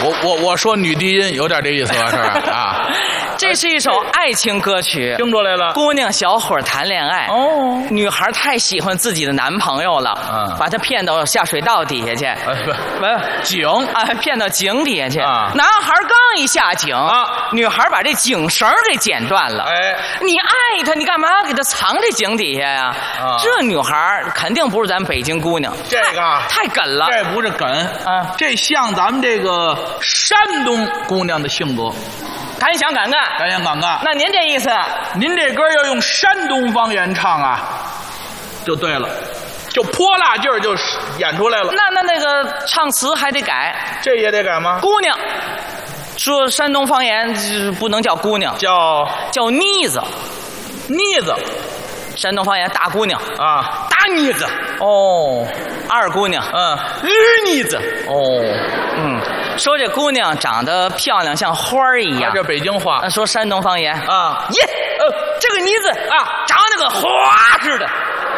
我说女低音有点这意思吧？是吧？啊， 这是一首爱情歌曲， 听出来了。 姑娘小伙谈恋爱， 哦， 女孩太喜欢自己的男朋友了，把他骗到下水道底下去， 不，井啊，骗到井底下去。 啊， 男孩刚一下井啊， 女孩把这井绳给剪断了。 哎， 你爱他，你干嘛给他藏这井底下呀？ 啊， 这女孩肯定不是咱北京姑娘， 这个太梗了。 这不是梗啊， 这像咱们这个山东姑娘的性格。 敢想敢干， 敢想敢干。 那您这意思， 您这歌要用山东方言唱啊，就对了，就泼辣劲儿就演出来了。 那个唱词还得改， 这也得改吗？ 姑娘，说山东方言不能叫姑娘， 叫妮子， 妮子。 山东方言大姑娘啊， 大妮子。 哦， 二姑娘，日妮子。 哦， 说这姑娘长得漂亮，像花儿一样。 这北京话。 说山东方言啊， 耶，这个妮子啊，长得跟花似的。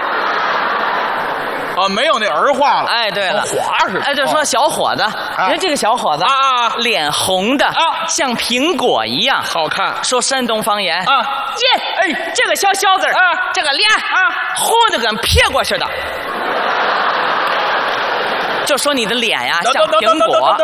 啊，没有那儿化了。 哎，对了， 花似的。 哎，就说小伙子，你看这个小伙子啊， 脸红的啊， 像苹果一样， 好看。 说山东方言啊， 耶，哎，这个小小子啊，这个脸啊，红的跟撇过似的。就说你的脸呀像苹果。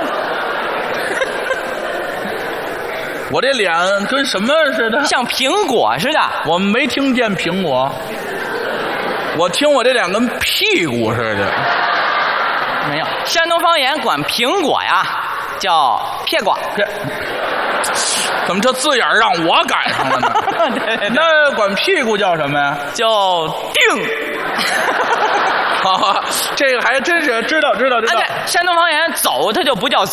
我这脸跟什么似的？ 像苹果似的。 我们没听见苹果，我听我这脸跟屁股似的。 没有，山东方言管苹果呀叫撇瓜。 怎么这字眼让我赶上了呢？那管屁股叫什么呀？ 叫腚。 这个还真是知道。 山东方言走它就不叫